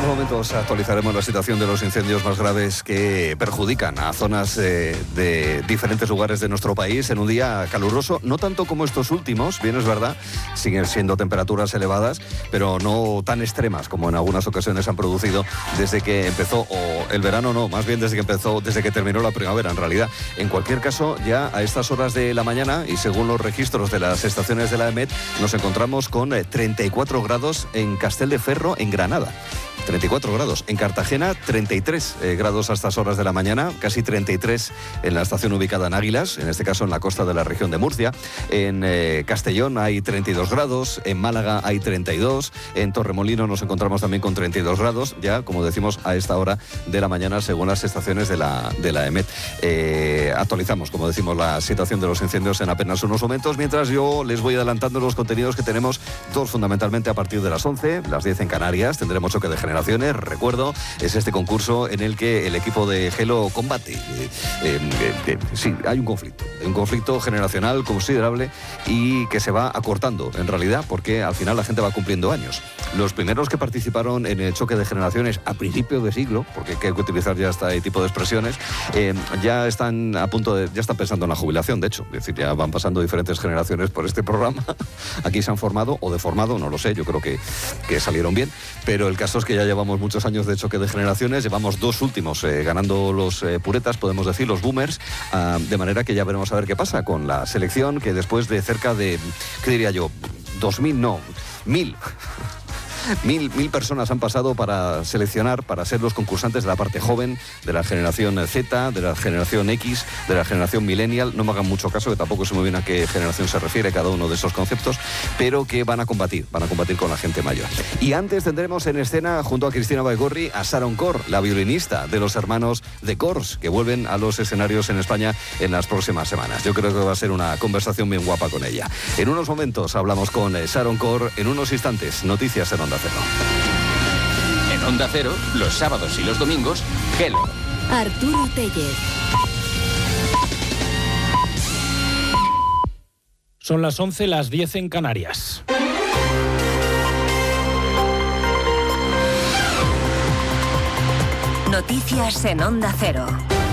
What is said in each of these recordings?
momentos actualizaremos la situación de los incendios más graves que perjudican a zonas de diferentes lugares de nuestro país en un día caluroso, no tanto como estos últimos, bien es verdad, siguen siendo temperaturas elevadas, pero no tan extremas como en algunas ocasiones han producido desde que empezó, o el verano no, más bien desde que terminó la primavera en realidad. En cualquier caso, ya a estas horas de la mañana y según los registros de las estaciones de la EMET, nos encontramos con 34 grados en Castelldefels, en Granada. 34 grados. En Cartagena, 33 grados a estas horas de la mañana, casi 33 en la estación ubicada en Águilas, en este caso en la costa de la región de Murcia. En Castellón hay 32 grados, en Málaga hay 32, en Torremolino nos encontramos también con 32 grados, ya como decimos a esta hora de la mañana según las estaciones de la EMET. Actualizamos, como decimos, la situación de los incendios en apenas unos momentos, mientras yo les voy adelantando los contenidos que tenemos, todos fundamentalmente a partir de las 11, las 10 en Canarias, tendremos choque de generaciones. Recuerdo, es este concurso en el que el equipo de Gelo combate. Sí, hay un conflicto generacional considerable y que se va acortando en realidad porque al final la gente va cumpliendo años. Los primeros que participaron en el choque de generaciones a principio de siglo, porque hay que utilizar ya este tipo de expresiones, ya están ya están pensando en la jubilación, de hecho. Es decir, ya van pasando diferentes generaciones por este programa. Aquí se han formado o deformado, no lo sé, yo creo que salieron bien, pero el caso es que ya llevamos muchos años de choque de generaciones, llevamos dos últimos ganando los puretas, podemos decir, los boomers, de manera que ya veremos a ver qué pasa con la selección, que después de cerca de, ¿qué diría yo? 2000, no, 1000. Mil personas han pasado para seleccionar, para ser los concursantes de la parte joven, de la generación Z, de la generación X, de la generación millennial. No me hagan mucho caso, que tampoco sé muy bien a qué generación se refiere cada uno de esos conceptos, pero que van a combatir con la gente mayor. Y antes tendremos en escena, junto a Cristina Baigorri, a Sharon Corr, la violinista de los hermanos de Corrs, que vuelven a los escenarios en España en las próximas semanas. Yo creo que va a ser una conversación bien guapa con ella. En unos momentos hablamos con Sharon Corr, en unos instantes, noticias en Onda Cero. En Onda Cero, los sábados y los domingos, Gelo. Arturo Tellez. Son las 11, las 10 en Canarias. Noticias en Onda Cero.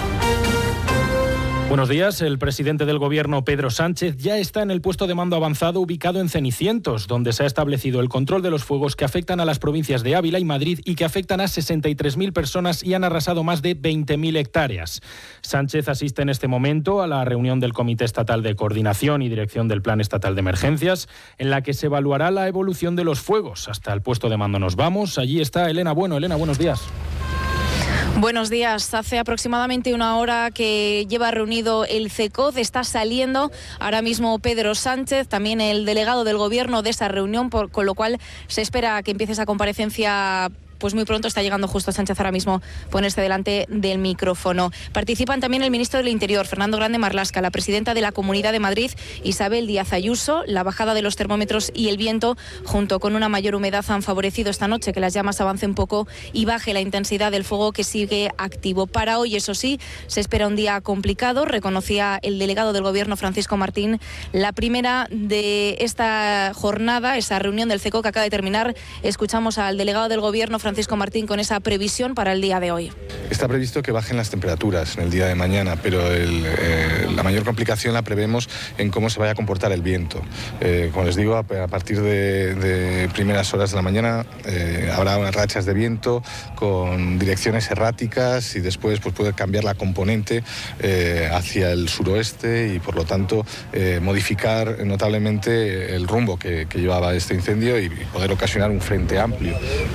Buenos días. El presidente del Gobierno, Pedro Sánchez, ya está en el puesto de mando avanzado ubicado en Cenicientos, donde se ha establecido el control de los fuegos que afectan a las provincias de Ávila y Madrid y que afectan a 63.000 personas y han arrasado más de 20.000 hectáreas. Sánchez asiste en este momento a la reunión del Comité Estatal de Coordinación y Dirección del Plan Estatal de Emergencias, en la que se evaluará la evolución de los fuegos. Hasta el puesto de mando nos vamos. Allí está Elena Bueno. Elena, buenos días. Buenos días. Hace aproximadamente una hora que lleva reunido el CECOD. Está saliendo ahora mismo Pedro Sánchez, también el delegado del Gobierno de esa reunión, con lo cual se espera que empiece esa comparecencia pues muy pronto. Está llegando justo Sánchez ahora mismo, ponerse delante del micrófono. Participan también el ministro del Interior, Fernando Grande Marlaska, la presidenta de la Comunidad de Madrid, Isabel Díaz Ayuso. La bajada de los termómetros y el viento, junto con una mayor humedad, han favorecido esta noche que las llamas avancen un poco y baje la intensidad del fuego, que sigue activo. Para hoy, eso sí, se espera un día complicado, reconocía el delegado del Gobierno, Francisco Martín. La primera de esta jornada, esa reunión del CECO que acaba de terminar, escuchamos al delegado del Gobierno, Francisco Martín, con esa previsión para el día de hoy. Está previsto que bajen las temperaturas en el día de mañana, pero la mayor complicación la prevemos en cómo se vaya a comportar el viento. Como les digo, a partir de primeras horas de la mañana habrá unas rachas de viento con direcciones erráticas y después pues, puede cambiar la componente hacia el suroeste y por lo tanto modificar notablemente el rumbo que llevaba este incendio y poder ocasionar un frente amplio.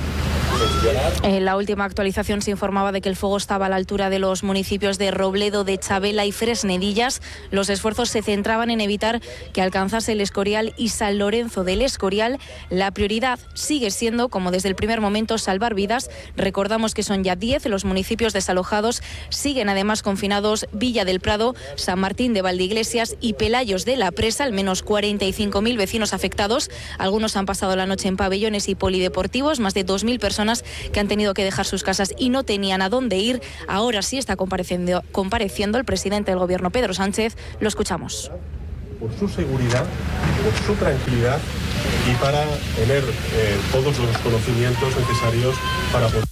En la última actualización se informaba de que el fuego estaba a la altura de los municipios de Robledo, de Chabela y Fresnedillas. Los esfuerzos se centraban en evitar que alcanzase el Escorial y San Lorenzo del Escorial. La prioridad sigue siendo, como desde el primer momento, salvar vidas. Recordamos que son ya 10 los municipios desalojados. Siguen además confinados Villa del Prado, San Martín de Valdeiglesias y Pelayos de la Presa, al menos 45.000 vecinos afectados. Algunos han pasado la noche en pabellones y polideportivos, más de 2.000 personas que han tenido que dejar sus casas y no tenían a dónde ir. Ahora sí está compareciendo el presidente del Gobierno, Pedro Sánchez. Lo escuchamos. por su seguridad, por su tranquilidad y para tener todos los conocimientos necesarios para poder...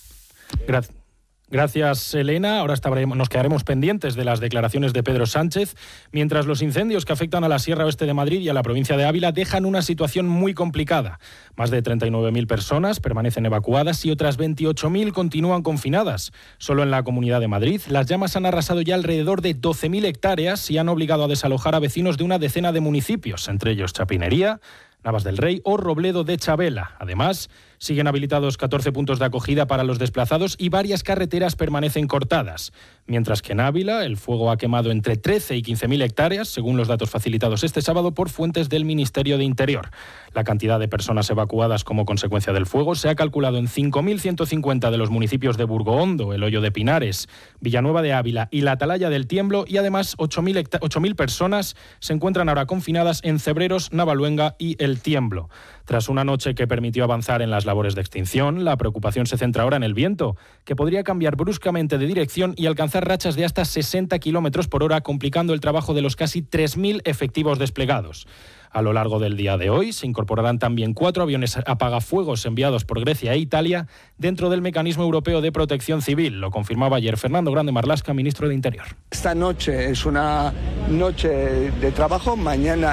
Gracias, Elena. Ahora nos quedaremos pendientes de las declaraciones de Pedro Sánchez, mientras los incendios que afectan a la Sierra Oeste de Madrid y a la provincia de Ávila dejan una situación muy complicada. Más de 39.000 personas permanecen evacuadas y otras 28.000 continúan confinadas. Solo en la Comunidad de Madrid, las llamas han arrasado ya alrededor de 12.000 hectáreas y han obligado a desalojar a vecinos de una decena de municipios, entre ellos Chapinería, Navas del Rey o Robledo de Chabela. Además, siguen habilitados 14 puntos de acogida para los desplazados y varias carreteras permanecen cortadas. Mientras que en Ávila, el fuego ha quemado entre 13 y 15.000 hectáreas, según los datos facilitados este sábado por fuentes del Ministerio de Interior. La cantidad de personas evacuadas como consecuencia del fuego se ha calculado en 5.150 de los municipios de Burgohondo, El Hoyo de Pinares, Villanueva de Ávila y la Atalaya del Tiemblo, y además 8.000 personas se encuentran ahora confinadas en Cebreros, Navaluenga y El Tiemblo. Tras una noche que permitió avanzar en las labores de extinción, la preocupación se centra ahora en el viento, que podría cambiar bruscamente de dirección y alcanzar rachas de hasta 60 km por hora, complicando el trabajo de los casi 3.000 efectivos desplegados. A lo largo del día de hoy se incorporarán también 4 aviones apagafuegos enviados por Grecia e Italia dentro del Mecanismo Europeo de Protección Civil. Lo confirmaba ayer Fernando Grande Marlaska, ministro de Interior. Esta noche es una noche de trabajo. Mañana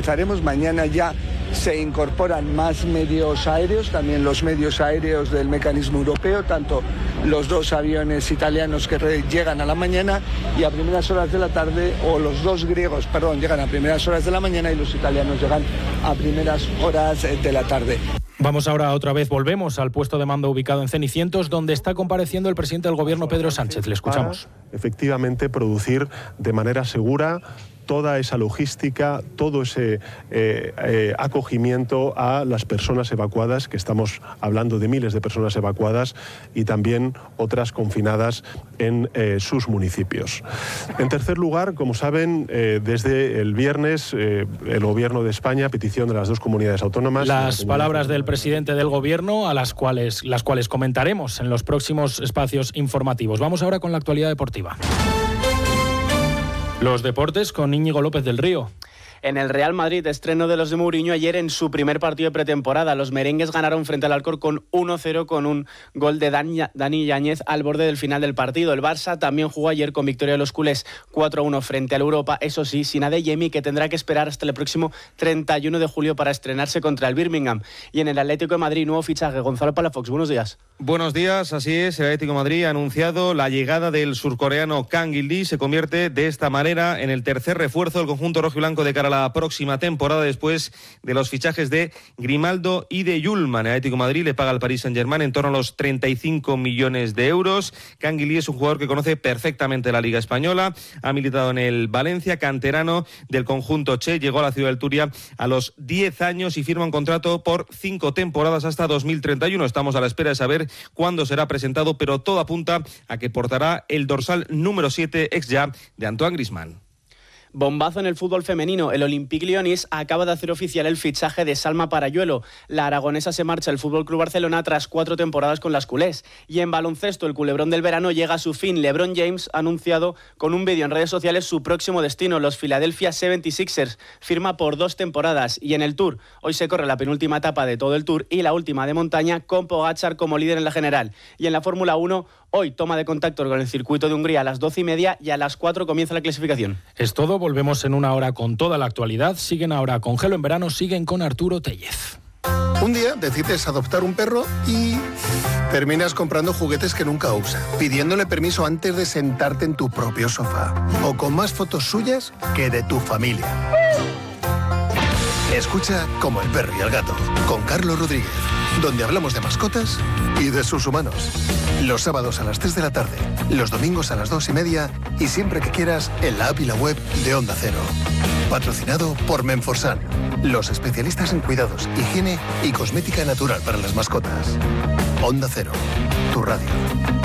ya se incorporan más medios aéreos, también los medios aéreos del Mecanismo Europeo, tanto los 2 aviones italianos que llegan a la mañana y a primeras horas de la tarde, o los 2 griegos, llegan a primeras horas de la mañana y los italianos llegan a primeras horas de la tarde. Volvemos al puesto de mando ubicado en Cenicientos, donde está compareciendo el presidente del Gobierno, Pedro Sánchez. Le escuchamos. Efectivamente, producir de manera segura toda esa logística, todo ese acogimiento a las personas evacuadas, que estamos hablando de miles de personas evacuadas y también otras confinadas en sus municipios. En tercer lugar, como saben, desde el viernes el Gobierno de España, a petición de las 2 comunidades autónomas... Las palabras del presidente del Gobierno, a las cuales comentaremos en los próximos espacios informativos. Vamos ahora con la actualidad deportiva. Los deportes con Íñigo López del Río. En el Real Madrid, estreno de los de Mourinho ayer en su primer partido de pretemporada. Los merengues ganaron frente al Alcorcón 1-0 con un gol de Dani Yáñez al borde del final del partido. El Barça también jugó ayer con victoria de los culés 4-1 frente al Europa, eso sí, sin Adeyemi, que tendrá que esperar hasta el próximo 31 de julio para estrenarse contra el Birmingham. Y en el Atlético de Madrid, nuevo fichaje, Gonzalo Palafox. Buenos días. Buenos días, así es, el Atlético de Madrid ha anunciado la llegada del surcoreano Kang Il-lee. Se convierte de esta manera en el tercer refuerzo del conjunto rojiblanco de cara a la próxima temporada, después de los fichajes de Grimaldo y de Yulman. El Atlético de Madrid le paga al Paris Saint-Germain en torno a los 35 millones de euros. Kang Il-lee es un jugador que conoce perfectamente la Liga Española, ha militado en el Valencia, canterano del conjunto Che, llegó a la ciudad del Turia a los 10 años y firma un contrato por 5 temporadas hasta 2031. Estamos a la espera de saber cuándo será presentado, pero todo apunta a que portará el dorsal número 7, ex ya de Antoine Griezmann. Bombazo en el fútbol femenino. El Olympique Lyonnais acaba de hacer oficial el fichaje de Salma Parayuelo. La aragonesa se marcha al FC Barcelona tras 4 temporadas con las culés. Y en baloncesto, el culebrón del verano llega a su fin. LeBron James ha anunciado con un vídeo en redes sociales su próximo destino, los Philadelphia 76ers. Firma por 2 temporadas. Y en el Tour, hoy se corre la penúltima etapa de todo el Tour y la última de montaña, con Pogačar como líder en la general. Y en la Fórmula 1, hoy toma de contacto con el circuito de Hungría a las 12:30 y a las 4 comienza la clasificación. Es todo. Volvemos en una hora con toda la actualidad. Siguen ahora con Gelo en Verano, siguen con Arturo Tellez. Un día decides adoptar un perro y terminas comprando juguetes que nunca usas, pidiéndole permiso antes de sentarte en tu propio sofá, o con más fotos suyas que de tu familia. Escucha Como el perro y el gato, con Carlos Rodríguez, donde hablamos de mascotas y de sus humanos. Los sábados a las 3 de la tarde, los domingos a las 2:30 y siempre que quieras en la app y la web de Onda Cero. Patrocinado por Menforsan, los especialistas en cuidados, higiene y cosmética natural para las mascotas. Onda Cero, tu radio.